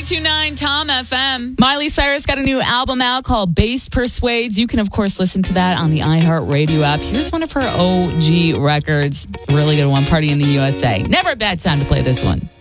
92.9 Tom FM. Miley Cyrus got a new album out called Bass Persuades. You can, of course, listen to that on the iHeartRadio app. Here's one of her OG records. It's a really good one, Party in the USA. Never a bad time to play this one.